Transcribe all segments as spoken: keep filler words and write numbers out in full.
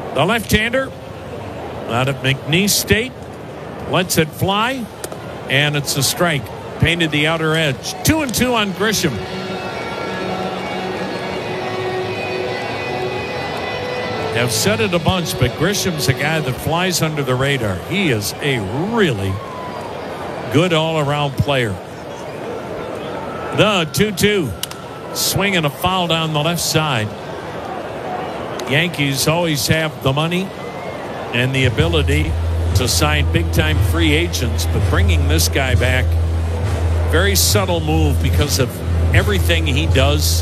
The left-hander out of McNeese State lets it fly, and it's a strike. Painted the outer edge. Two and two on Grisham. I've said it a bunch, but Grisham's a guy that flies under the radar. He is a really good all-around player. The two two. Swinging a foul down the left side. Yankees always have the money and the ability to sign big-time free agents, but bringing this guy back, very subtle move because of everything he does.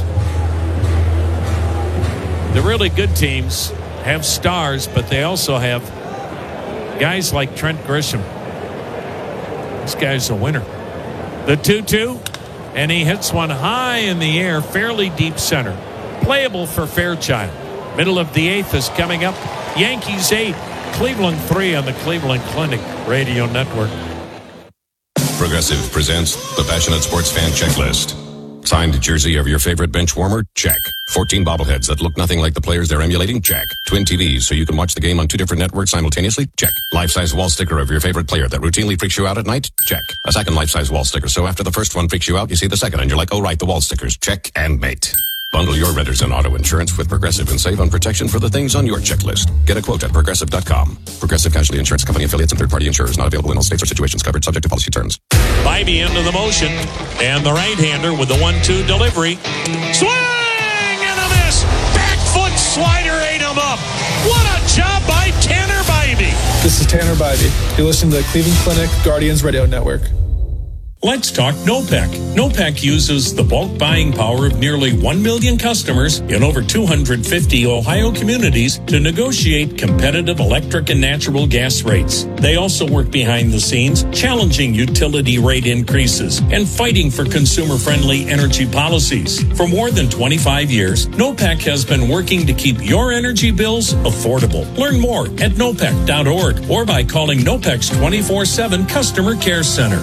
The really good teams have stars, but they also have guys like Trent Grisham. This guy's a winner. The two two, and he hits one high in the air, fairly deep center. Playable for Fairchild. Middle of the eighth is coming up. Yankees eight, Cleveland three on the Cleveland Clinic Radio Network. Progressive presents the Passionate Sports Fan Checklist. Signed jersey of your favorite bench warmer? Check. fourteen bobbleheads that look nothing like the players they're emulating? Check. Twin T Vs so you can watch the game on two different networks simultaneously? Check. Life-size wall sticker of your favorite player that routinely freaks you out at night? Check. A second life-size wall sticker so after the first one freaks you out, you see the second and you're like, oh right, the wall stickers. Check and mate. Bundle your renters and auto insurance with Progressive and save on protection for the things on your checklist. Get a quote at Progressive dot com. Progressive Casualty Insurance Company affiliates and third-party insurers not available in all states or situations covered subject to policy terms. Bybee into the motion, and the right-hander with the one two delivery. Swing and a miss! Back foot slider ate him up. What a job by Tanner Bybee. This is Tanner Bybee. You're listening to the Cleveland Clinic Guardians Radio Network. Let's talk NOPEC. NOPEC uses the bulk buying power of nearly one million customers in over two hundred fifty Ohio communities to negotiate competitive electric and natural gas rates. They also work behind the scenes, challenging utility rate increases and fighting for consumer-friendly energy policies. For more than twenty-five years, NOPEC has been working to keep your energy bills affordable. Learn more at nopec dot org or by calling NOPEC's twenty-four seven Customer Care Center.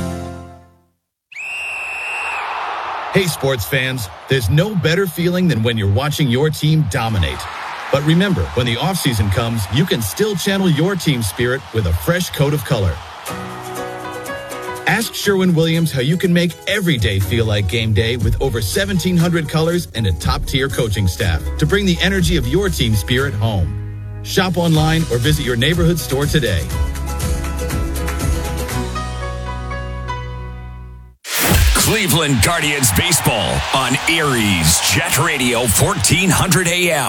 Hey, sports fans, there's no better feeling than when you're watching your team dominate. But remember, when the offseason comes, you can still channel your team spirit with a fresh coat of color. Ask Sherwin-Williams how you can make every day feel like game day with over seventeen hundred colors and a top-tier coaching staff to bring the energy of your team spirit home. Shop online or visit your neighborhood store today. Cleveland Guardians baseball on Aries Jet Radio fourteen hundred A M.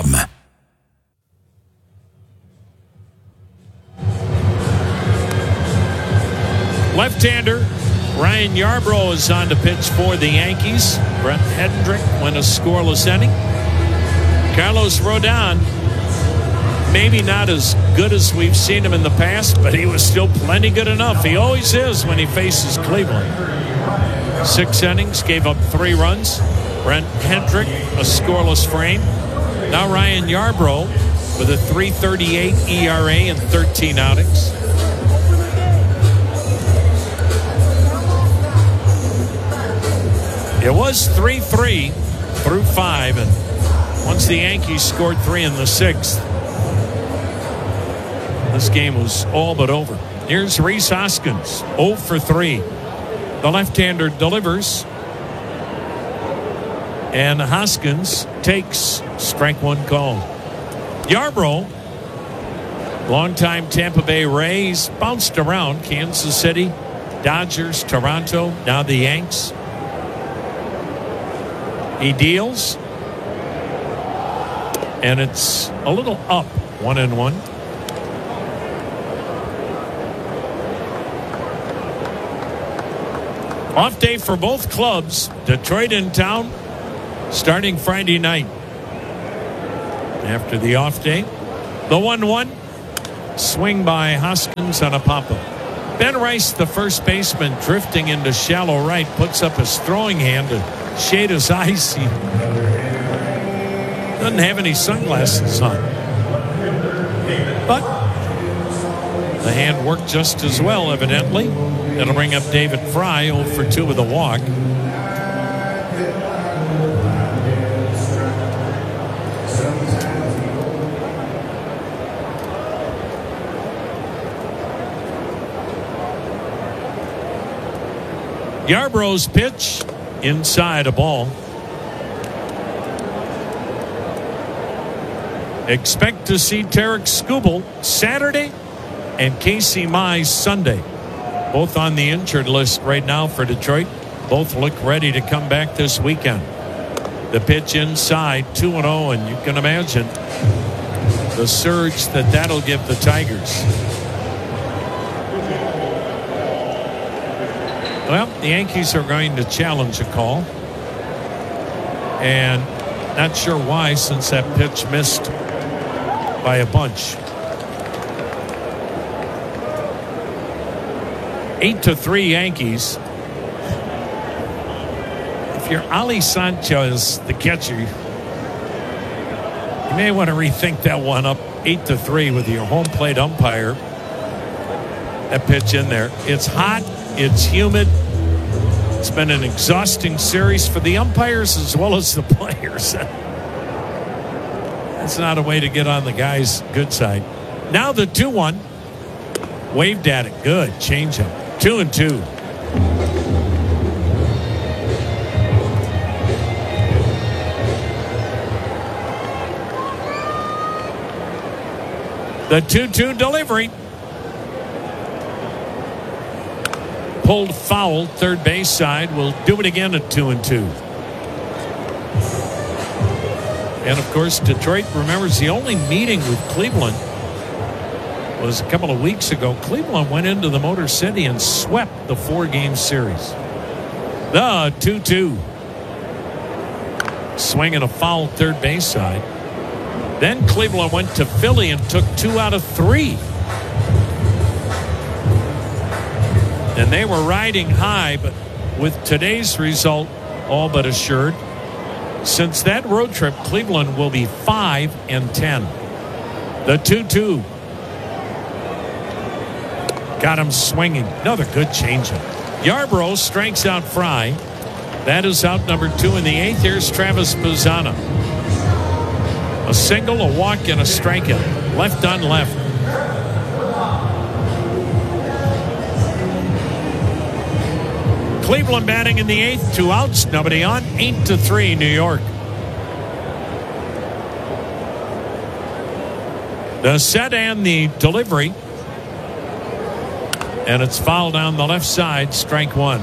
Left-hander Ryan Yarbrough is on to pitch for the Yankees. Brent Hendrick went a scoreless inning. Carlos Rodon, maybe not as good as we've seen him in the past, but he was still plenty good enough. He always is when he faces Cleveland. Six innings, gave up three runs. Brent Hendrick, a scoreless frame. Now Ryan Yarbrough with a three thirty-eight E R A in thirteen outings. It was three three through five, and once the Yankees scored three in the sixth, this game was all but over. Here's Rhys Hoskins, oh for three. The left-hander delivers, and Hoskins takes strike one called. Yarbrough, longtime Tampa Bay Rays, bounced around Kansas City, Dodgers, Toronto, now the Yanks. He deals, and it's a little up, one and one. Off day for both clubs. Detroit in town starting Friday night. After the off day, the one one. Swing by Hoskins on a pop-up. Ben Rice, the first baseman, drifting into shallow right, puts up his throwing hand to shade his eyes. He doesn't have any sunglasses on. But the hand worked just as well, evidently. It'll bring up David Fry, oh for two with a walk. Yarbrough's pitch inside a ball. Expect to see Tarek Skubal Saturday and Casey Mize Sunday. Both on the injured list right now for Detroit. Both look ready to come back this weekend. The pitch inside, two and oh, and you can imagine the surge that that'll give the Tigers. Well, the Yankees are going to challenge a call. And not sure why, since that pitch missed by a bunch. Eight to three Yankees. If you're Ali Sanchez, the catcher, you may want to rethink that one up eight to three with your home plate umpire. That pitch in there. It's hot. It's humid. It's been an exhausting series for the umpires as well as the players. That's not a way to get on the guy's good side. Now the two one. Waved at it. Good. Change him. Two and two. The two two delivery. Pulled foul, third base side. We'll do it again at two and two. And of course, Detroit remembers the only meeting with Cleveland was a couple of weeks ago. Cleveland went into the Motor City and swept the four-game series. The two two. Swinging a foul, third base side. Then Cleveland went to Philly and took two out of three. And they were riding high, but with today's result all but assured, since that road trip, Cleveland will be five and ten. The two two. Got him swinging. Another good changeup. Yarbrough strikes out Fry. That is out number two in the eighth. Here's Travis Bazzana. A single, a walk, and a strikeout. Left on left. Cleveland batting in the eighth, two outs, nobody on, eight to three, New York. The set and the delivery, and it's fouled down the left side, strike one.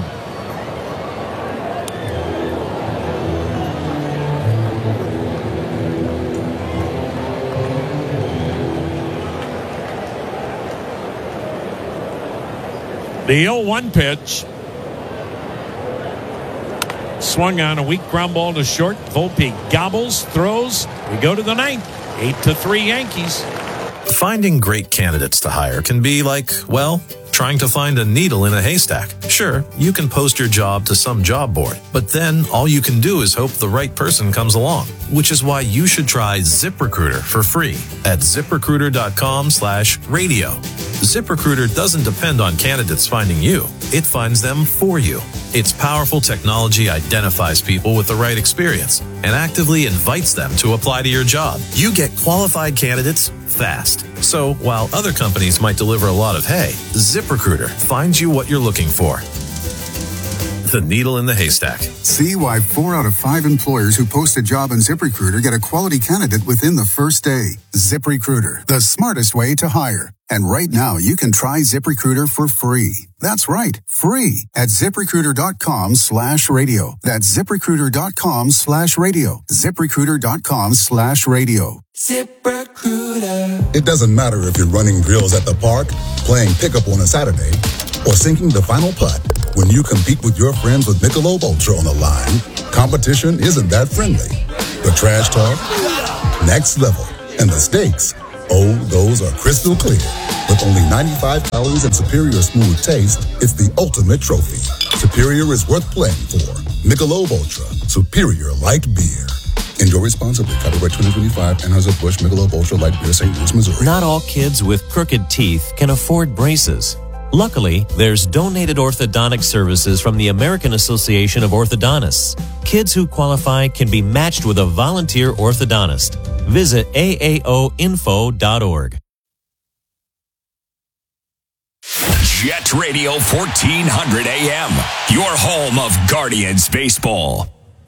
The oh one pitch. Swung on a weak ground ball to short. Volpe gobbles, throws. We go to the ninth. Eight to three Yankees. Finding great candidates to hire can be like, well, trying to find a needle in a haystack. Sure, you can post your job to some job board, but then all you can do is hope the right person comes along, which is why you should try ZipRecruiter for free at ZipRecruiter.com slash radio. ZipRecruiter doesn't depend on candidates finding you. It finds them for you. Its powerful technology identifies people with the right experience and actively invites them to apply to your job. You get qualified candidates fast. So while other companies might deliver a lot of hay, ZipRecruiter finds you what you're looking for. The needle in the haystack. See why four out of five employers who post a job on ZipRecruiter get a quality candidate within the first day. ZipRecruiter, the smartest way to hire. And right now, you can try ZipRecruiter for free. That's right, free at ZipRecruiter.com slash radio. That's ZipRecruiter.com slash radio. ZipRecruiter.com slash radio. ZipRecruiter. It doesn't matter if you're running drills at the park, playing pickup on a Saturday, or sinking the final putt. When you compete with your friends with Michelob Ultra on the line, competition isn't that friendly. The trash talk, next level, and the stakes, oh, those are crystal clear. With only ninety-five calories and superior smooth taste, it's the ultimate trophy. Superior is worth playing for. Michelob Ultra, superior light beer. Enjoy responsibly. Copyright twenty twenty-five, Anheuser-Busch Michelob Ultra Light Beer, Saint Louis, Missouri. Not all kids with crooked teeth can afford braces. Luckily, there's donated orthodontic services from the American Association of Orthodontists. Kids who qualify can be matched with a volunteer orthodontist. Visit A A O info dot org. Jet Radio fourteen hundred A M, your home of Guardians baseball.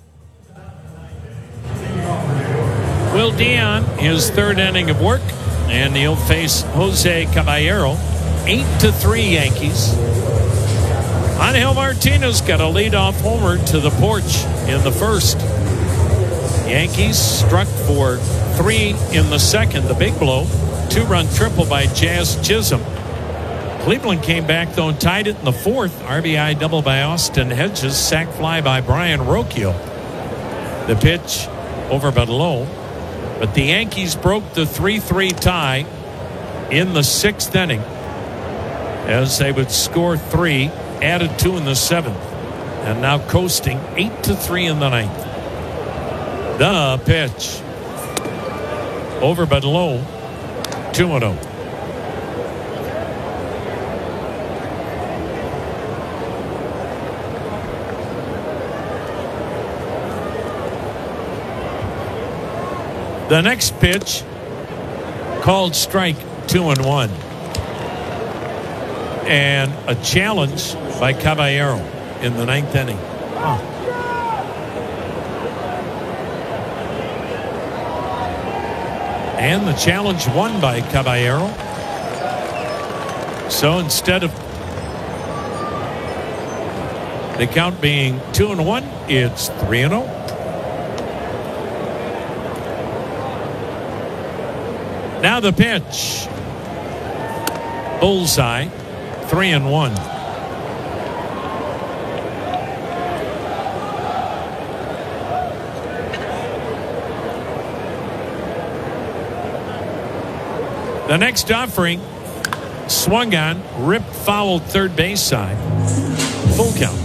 Will Dion, his third inning of work, and he'll face Jose Caballero. Eight to three Yankees. Angel Martinez got a leadoff homer to the porch in the first. Yankees struck for three in the second, the big blow. Two-run triple by Jazz Chisholm. Cleveland came back, though, and tied it in the fourth. R B I double by Austin Hedges. Sac fly by Brian Rocchio. The pitch over but low. But the Yankees broke the three three tie in the sixth inning as they would score three, added two in the seventh, and now coasting eight to three in the ninth. The pitch over but low. two and oh. The next pitch called strike two and one. And a challenge by Caballero in the ninth inning. Oh. And the challenge won by Caballero. So instead of the count being two and one, it's three and oh. Now the pitch. Bullseye. Three and one. The next offering swung on, ripped foul third base side. Full count.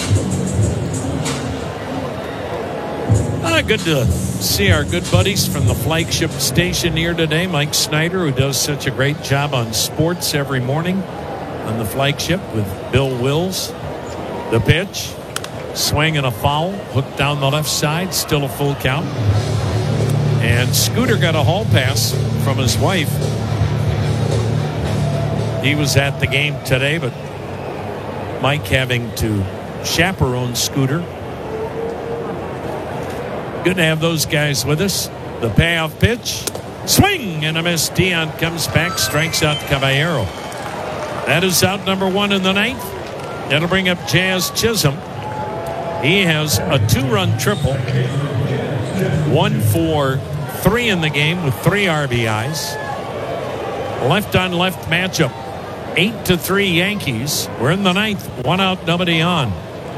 Ah, good to see our good buddies from the flagship station here today. Mike Snyder, who does such a great job on sports every morning on the flagship with Bill Wills. The pitch, swing and a foul, hooked down the left side, still a full count. And Scooter got a hall pass from his wife. He was at the game today, but Mike having to chaperone Scooter. Good to have those guys with us. The payoff pitch, swing and a miss. Dion comes back, strikes out Caballero. That is out number one in the ninth. That'll bring up Jazz Chisholm. He has a two-run triple. One for three in the game with three R B Is. Left-on-left matchup. Eight to three Yankees. We're in the ninth. One out, nobody on.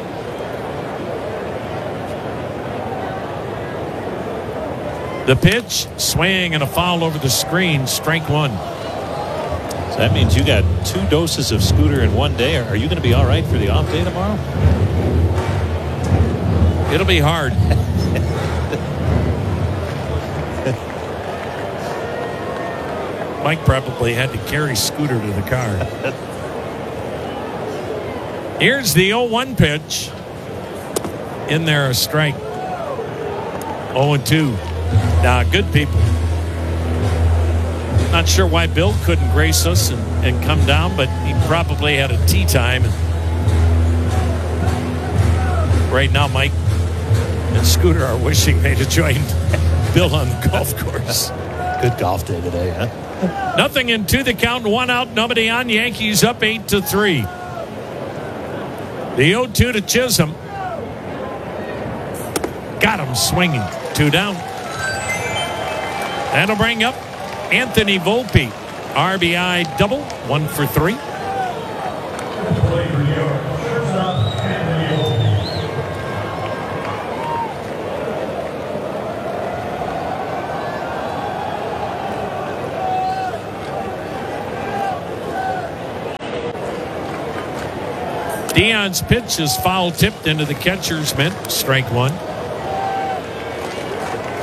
The pitch, swing and a foul over the screen. Strike one. So that means you got two doses of Scooter in one day. Are you going to be all right for the off day tomorrow? It'll be hard. Mike probably had to carry Scooter to the car. Here's the oh one pitch. In there, a strike. oh and two. Nah, good people. Not sure why Bill couldn't grace us and, and come down, but he probably had a tea time. Right now, Mike and Scooter are wishing they'd have joined Bill on the golf course. Good golf day today, huh? Nothing into the count, one out, nobody on. Yankees up eight to three. The oh two to Chisholm. Got him swinging. Two down. That'll bring up Anthony Volpe. R B I double, one for three. Dion's pitch is foul tipped into the catcher's mitt. Strike one.